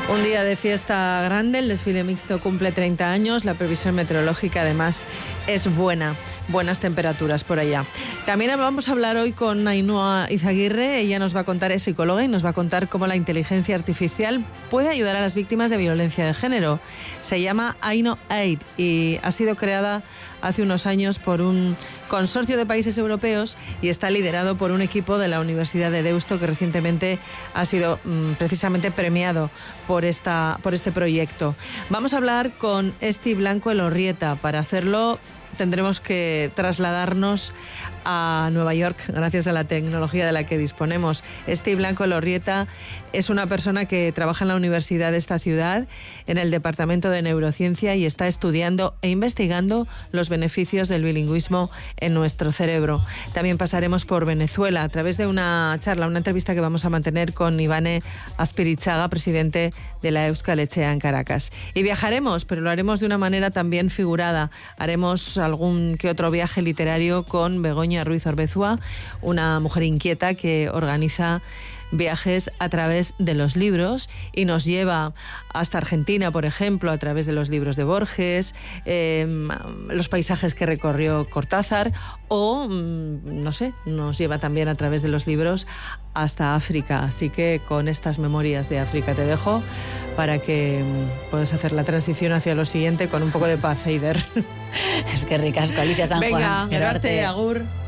Un día de fiesta grande, el desfile mixto cumple 30 años, la previsión meteorológica además es buena, buenas temperaturas por allá. También vamos a hablar hoy con Ainhoa Izaguirre, ella nos va a contar, es psicóloga y nos va a contar cómo la inteligencia artificial puede ayudar a las víctimas de violencia de género. Se llama Aino Aid y ha sido creada hace unos años por un consorcio de países europeos y está liderado por un equipo de la Universidad de Deusto que recientemente ha sido precisamente premiado por este proyecto. Vamos a hablar con Esti Blanco Elorrieta. Para hacerlo tendremos que trasladarnos a Nueva York, gracias a la tecnología de la que disponemos. Esti Blanco Elorrieta es una persona que trabaja en la universidad de esta ciudad, en el departamento de neurociencia, y está estudiando e investigando los beneficios del bilingüismo en nuestro cerebro. También pasaremos por Venezuela a través de una charla, una entrevista que vamos a mantener con Ivane Aspirichaga, presidente de la Euskal Etxea en Caracas. Y viajaremos, pero lo haremos de una manera también figurada. Haremos algún que otro viaje literario con Begoña Ruiz Orbezúa, una mujer inquieta que organiza viajes a través de los libros y nos lleva hasta Argentina, por ejemplo, a través de los libros de Borges, los paisajes que recorrió Cortázar, o, no sé, nos lleva también a través de los libros hasta África. Así que con estas memorias de África te dejo para que puedas hacer la transición hacia lo siguiente con un poco de paz, Eider. Es que ricasco, Alicia San Juan. Venga, Gerarte, agur.